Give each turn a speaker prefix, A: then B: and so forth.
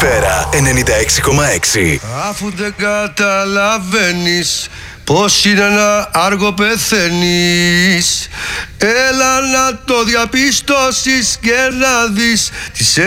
A: Ατμόσφαιρα 96,6.
B: Αφού δεν καταλαβαίνεις πως είναι να άργο πεθαίνεις, έλα να το διαπιστώσεις και να δεις τις